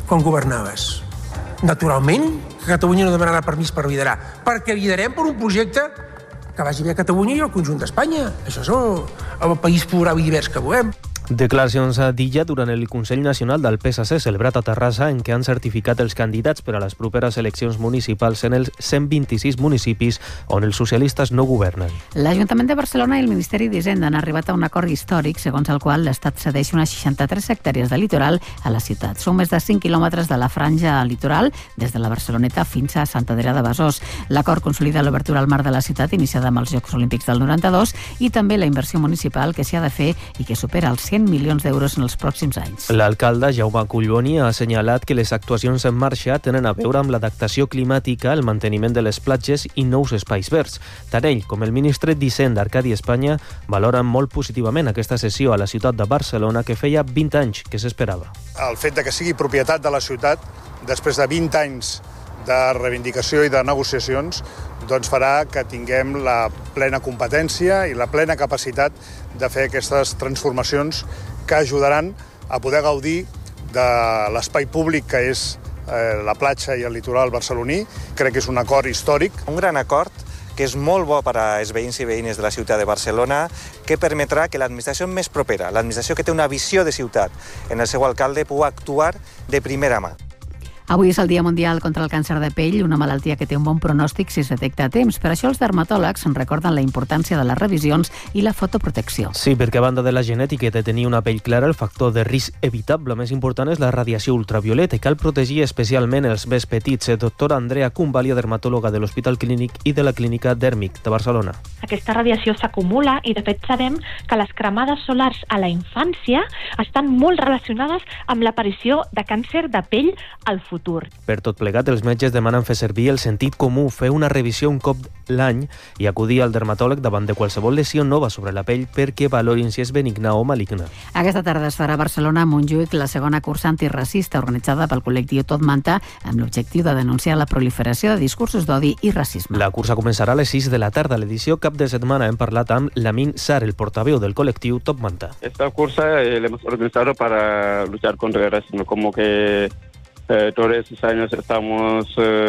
quan governaves? Naturalment que Catalunya no demanarà permís per liderar, perquè liderem per un projecte que vagi bé a Catalunya i al conjunt d'Espanya. Això és el país plural i divers que volem. Declaracions d'Illa durant el Consell Nacional del PSC celebrat a Terrassa, en què han certificat els candidats per a les properes eleccions municipals en els 126 municipis on els socialistes no governen. L'Ajuntament de Barcelona i el Ministeri d'Hisenda han arribat a un acord històric segons el qual l'Estat cedeix unes 63 hectàrees de litoral a la ciutat. Són més de 5 quilòmetres de la franja litoral des de la Barceloneta fins a Sant Adrià de Besòs. L'acord consolida l'obertura al mar de la ciutat iniciada amb els Jocs Olímpics del 92 i també la inversió municipal que s'hi ha de fer i que supera els 100 milions d'euros en els pròxims anys. L'alcalde Jaume Collboni ha assenyalat que les actuacions en marxa tenen a veure amb l'adaptació climàtica, el manteniment de les platges i nous espais verds. Tant ell com el ministre d'Hisenda, Arcadi Espanya, valoren molt positivament aquesta sessió a la ciutat de Barcelona que feia 20 anys que s'esperava. El fet de que sigui propietat de la ciutat, després de 20 anys de reivindicació i de negociacions, doncs farà que tinguem la plena competència i la plena capacitat de fer aquestes transformacions que ajudaran a poder gaudir de l'espai públic que és la platja i el litoral barceloní. Crec que és un acord històric. Un gran acord que és molt bo per als veïns i veïnes de la ciutat de Barcelona, que permetrà que l'administració més propera, l'administració que té una visió de ciutat en el seu alcalde, pugui actuar de primera mà. Avui és el Dia Mundial contra el Càncer de Pell, una malaltia que té un bon pronòstic si es detecta a temps. Per això els dermatòlegs ens recorden la importància de les revisions i la fotoprotecció. Sí, perquè a banda de la genètica de tenir una pell clara, el factor de risc evitable més important és la radiació ultravioleta i cal protegir especialment els més petits. Doctora Andrea Cumbàlia, dermatòloga de l'Hospital Clínic i de la Clínica Dèrmic de Barcelona. Aquesta radiació s'acumula i de fet sabem que les cremades solars a la infància estan molt relacionades amb l'aparició de càncer de pell al futur. Per tot plegat, els metges demanen fer servir el sentit comú, fer una revisió un cop l'any i acudir al dermatòleg davant de qualsevol lesió nova sobre la pell perquè valorin si és benigna o maligna. Aquesta tarda es farà a Barcelona, a Montjuïc, la segona cursa antiracista organitzada pel col·lectiu Tot Manta amb l'objectiu de denunciar la proliferació de discursos d'odi i racisme. La cursa començarà a les 6 de la tarda. L'edició cap de setmana hem parlat amb Lamin Sar, el portaveu del col·lectiu Top Manta. Esta cursa la hemos organizado para luchar contra el racismo, como que todos estos años estamos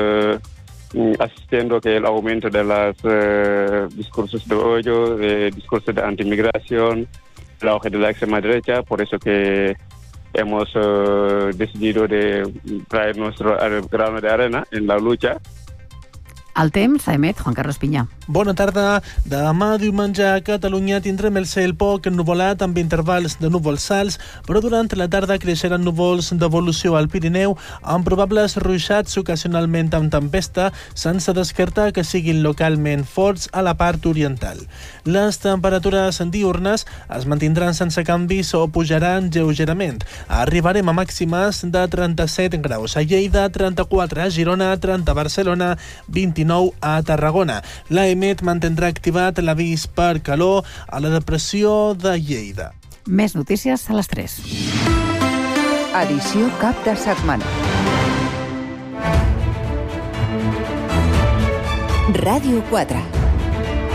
asistiendo que el aumento de los discursos de odio, de discursos de antimigración, el auge de la extrema derecha, por eso que hemos decidido de traer nuestro grano de arena en la lucha. El temps, emet Juan Carlos Pinyà. Bona tarda. Demà diumenge a Catalunya tindrem el cel poc ennuvolat amb intervals de núvols alts, però durant la tarda creixeran núvols d'evolució al Pirineu amb probables ruixats ocasionalment amb tempesta, sense descartar que siguin localment forts a la part oriental. Les temperatures diürnes es mantindran sense canvis o pujaran lleugerament. Arribarem a màximes de 37 graus a Lleida, 34 a Girona, 30 a Barcelona, 29 a Tarragona. L'AEMET mantindrà activat l'avís per calor a la depressió de Lleida. Més notícies a les 3. Edició cap de setmana. Ràdio 4.